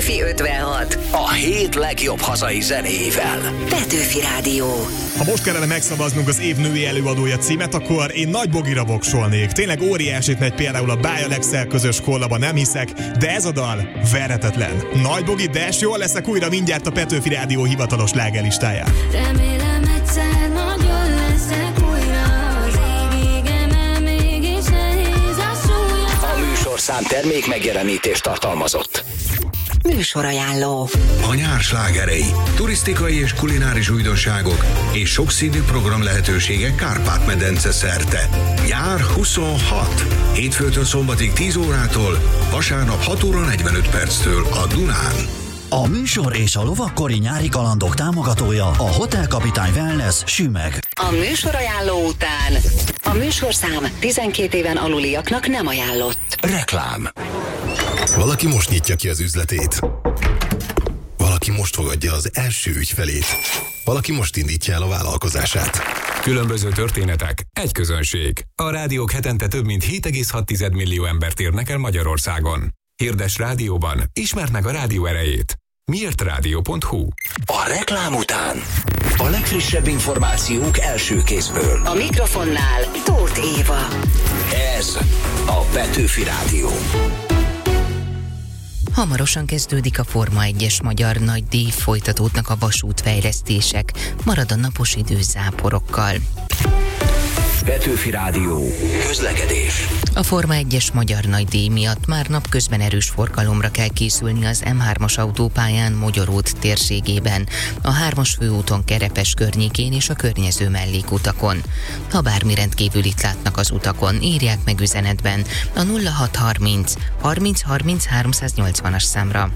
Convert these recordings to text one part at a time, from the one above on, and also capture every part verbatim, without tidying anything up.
Petőfi ötvenhat. A hét legjobb hazai zenéivel. Petőfi Rádió. Ha most kellene megszavaznunk az év női előadója címet, akkor én Nagy Bogira voksolnék. Tényleg óriásit megy például a Bája Lexel közös kollaba, nem hiszek, de ez a dal verhetetlen. Nagy Bogi, de jól leszek újra mindjárt a Petőfi Rádió hivatalos slágerlistáján. Remélem egyszer nagyon leszek újra, az ég égen mégis nehéz a súlya. A műsorszám termék megjelenítést tartalmazott. Műsorajánló. A nyár slágerei, turisztikai és kulináris újdonságok és sokszínű program lehetőségek Kárpát-medence szerte. Nyár huszonhat. Hétfőtől szombatig tíz órától, vasárnap hat óra negyvenöt perctől a Dunán. A műsor és a lovakkori nyári kalandok támogatója a Hotel Kapitány Wellness Sümeg. A műsorajánló után a műsorszám tizenkét éven aluliaknak nem ajánlott. Reklám. Valaki most nyitja ki az üzletét. Valaki most fogadja az első ügyfelét. Valaki most indítja el a vállalkozását. Különböző történetek, egy közönség. A rádiók hetente több mint hét egész hat millió embert érnek el Magyarországon. Hirdes rádióban, ismerd meg a rádió erejét. miért rádió pont hu. A reklám után a legfrissebb információk első kézből. A mikrofonnál Tóth Éva. Ez a Petőfi Rádió. Hamarosan kezdődik a Forma egyes magyar nagydíj, folytatódnak a vasútfejlesztések, marad a napos idő záporokkal. Petőfi Rádió. Közlekedés. A Forma egyes magyar nagydíj miatt már napközben erős forgalomra kell készülni az em hármas autópályán Mogyoród térségében, a hármas főúton Kerepes környékén és a környező mellékutakon. Ha bármi rendkívülit látnak az utakon, írják meg üzenetben a nulla hat harminc harminc harminc háromszáznyolcvanas számra.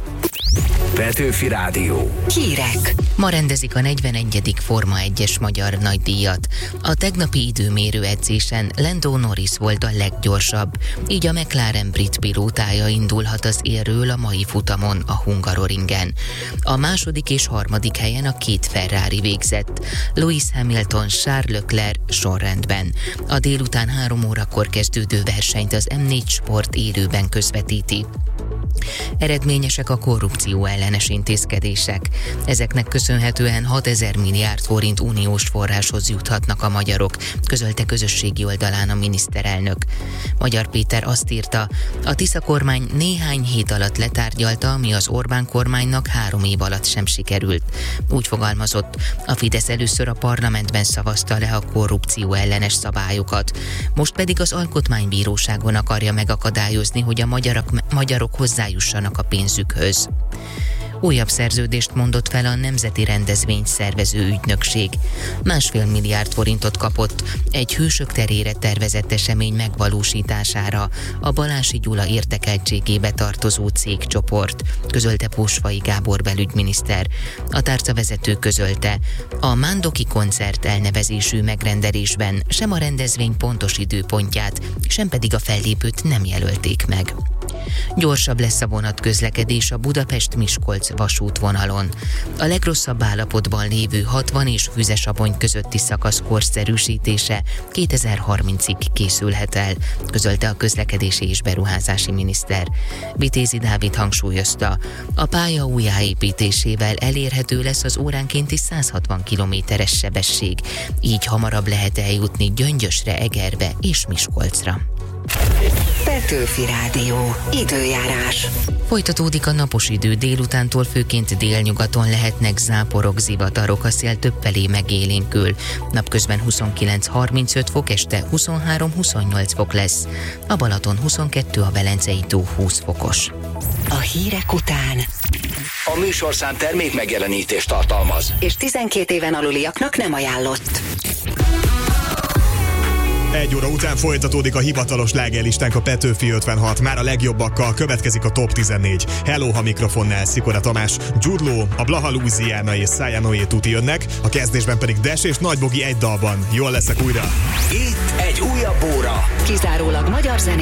Petőfi Rádió. Hírek. Ma rendezik a negyvenegyedik Forma egyes magyar nagydíjat. A tegnapi időmérő edzésen Lando Norris volt a leggyorsabb, így a McLaren brit pilótája indulhat az élről a mai futamon a Hungaroringen. A második és harmadik helyen a két Ferrari végzett, Lewis Hamilton, Charles Leclerc sorrendben. A délután három órakor kezdődő versenyt az em négy Sport élőben közvetíti. Eredményesek a korrupció ellenes intézkedések. Ezeknek köszönhetően hatezer milliárd forint uniós forráshoz juthatnak a magyarok, közölte közösségi oldalán a miniszterelnök. Magyar Péter azt írta, a Tisza kormány néhány hét alatt letárgyalta, ami az Orbán kormánynak három év alatt sem sikerült. Úgy fogalmazott, a Fidesz először a parlamentben szavazta le a korrupció ellenes szabályokat, most pedig az Alkotmánybíróságon akarja megakadályozni, hogy a magyarok, magyarok hozzájussanak a pénzükhöz. Újabb szerződést mondott fel a Nemzeti Rendezvényt Szervező Ügynökség. Másfél milliárd forintot kapott egy Hősök terére tervezett esemény megvalósítására a Balási Gyula érdekeltségébe tartozó cégcsoport, közölte Pósfai Gábor belügyminiszter. A tárcavezető közölte, a Mándoki koncert elnevezésű megrendelésben sem a rendezvény pontos időpontját, sem pedig a fellépőt nem jelölték meg. Gyorsabb lesz a vonatközlekedés a Budapest-Miskolc vasútvonalon. A legrosszabb állapotban lévő hatvan és Füzesabony közötti szakasz korszerűsítése kétezer-harmincig készülhet el, közölte a közlekedési és beruházási miniszter. Vitézi Dávid hangsúlyozta, a pálya újjáépítésével elérhető lesz az óránkénti száz hatvan kilométeres sebesség, így hamarabb lehet eljutni Gyöngyösre, Egerbe és Miskolcra. Petőfi Rádió. Időjárás. Folytatódik a napos idő, délutántól főként délnyugaton lehetnek záporok, zivatarok, a szél többfelé megélénkül. Napközben huszonkilenc harmincöt fok, este huszonhárom huszonnyolc fok lesz. A Balaton huszonkettő, a Velencei tó húsz fokos. A hírek után A műsorszám termék megjelenítést tartalmaz. és tizenkét éven aluliaknak nem ajánlott. Egy óra után folytatódik a hivatalos slágerlistánk, a Petőfi ötvenhat, már a legjobbakkal. Következik a top tizennégy. Hello, ha mikrofonnál Szikora Tamás, Jude Law, a Blaha Louisiana és Sayanoé Tuti jönnek, a kezdésben pedig Dash és Nagy Bogi egy dalban. Jól leszek újra. Itt egy újabb óra. Kizárólag magyar zene.